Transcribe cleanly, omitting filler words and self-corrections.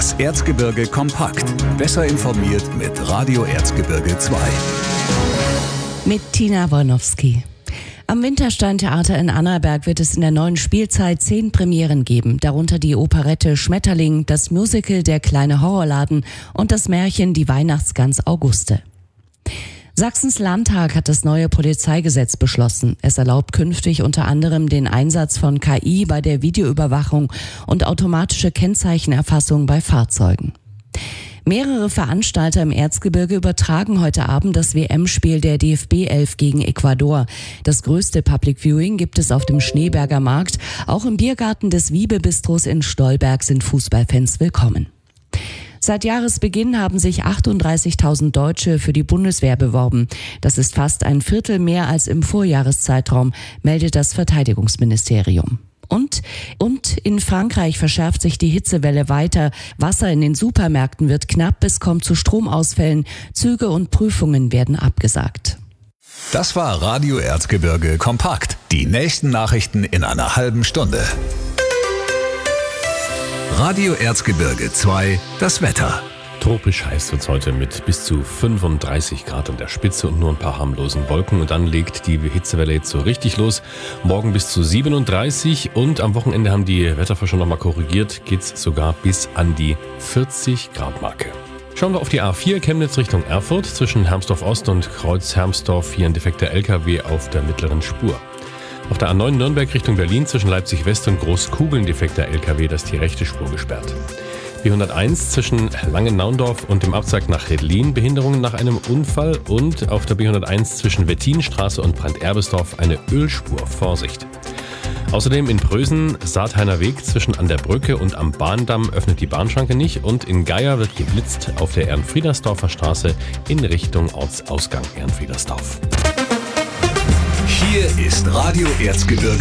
Das Erzgebirge kompakt. Besser informiert mit Radio Erzgebirge 2. Mit Tina Wolnowski. Am Wintersteintheater in Annaberg wird es in der neuen Spielzeit 10 Premieren geben, darunter die Operette Schmetterling, das Musical Der kleine Horrorladen und das Märchen Die Weihnachtsgans Auguste. Sachsens Landtag hat das neue Polizeigesetz beschlossen. Es erlaubt künftig unter anderem den Einsatz von KI bei der Videoüberwachung und automatische Kennzeichenerfassung bei Fahrzeugen. Mehrere Veranstalter im Erzgebirge übertragen heute Abend das WM-Spiel der DFB 11 gegen Ecuador. Das größte Public Viewing gibt es auf dem Schneeberger Markt. Auch im Biergarten des Wiebe-Bistros in Stolberg sind Fußballfans willkommen. Seit Jahresbeginn haben sich 38.000 Deutsche für die Bundeswehr beworben. Das ist fast ein Viertel mehr als im Vorjahreszeitraum, meldet das Verteidigungsministerium. Und in Frankreich verschärft sich die Hitzewelle weiter. Wasser in den Supermärkten wird knapp, es kommt zu Stromausfällen. Züge und Prüfungen werden abgesagt. Das war Radio Erzgebirge kompakt. Die nächsten Nachrichten in einer halben Stunde. Radio Erzgebirge 2, das Wetter. Tropisch heiß wird's heute mit bis zu 35 Grad an der Spitze und nur ein paar harmlosen Wolken. Und dann legt die Hitzewelle jetzt so richtig los. Morgen bis zu 37 und am Wochenende haben die Wetterforscher nochmal korrigiert, geht's sogar bis an die 40 Grad Marke. Schauen wir auf die A4 Chemnitz Richtung Erfurt. Zwischen Hermsdorf Ost und Kreuz Hermsdorf hier ein defekter LKW auf der mittleren Spur. Auf der A9 Nürnberg Richtung Berlin zwischen Leipzig West und Großkugeln defekter LKW, das ist die rechte Spur gesperrt. B101 zwischen Langennaundorf und dem Abzweig nach Redlin, Behinderungen nach einem Unfall und auf der B101 zwischen Wettinstraße und Branderbesdorf eine Ölspur, Vorsicht. Außerdem in Prösen, Saathainer Weg zwischen an der Brücke und am Bahndamm öffnet die Bahnschranke nicht und in Geier wird geblitzt auf der Ehrenfriedersdorfer Straße in Richtung Ortsausgang Ehrenfriedersdorf. Hier ist Radio Erzgebirge